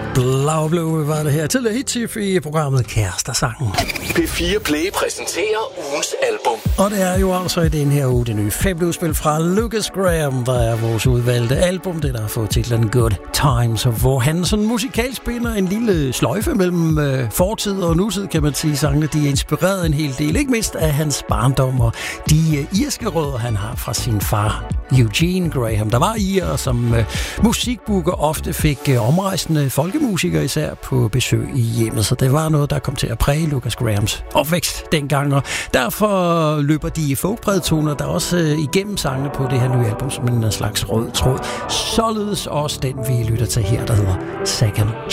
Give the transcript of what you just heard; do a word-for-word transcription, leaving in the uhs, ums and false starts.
Blaublå var det her tidligere hit i programmet Kærestesangen. P fire Play præsenterer ugens album. Og det er jo altså i den her uge det nye femte udspil fra Lukas Graham, der er vores udvalgte album, det der har fået titlen Good Times, hvor han sådan musikalt spiller en lille sløjfe mellem øh, fortid og nutid, kan man sige. Sangene, de er inspireret en hel del, ikke mindst af hans barndom og de øh, irske rødder, han har fra sin far Eugene Graham, der var irer, som øh, musikbooker ofte fik øh, omrejsende folkemusikere især på besøg i hjemmet, så det var noget, der kom til at præge Lukas Grahams opvækst dengang, og derfor løber de folkbredtoner der også øh, igennem sangene på det her nye album som en slags rød tråd. Således også den, vi lytter til her, der hedder Second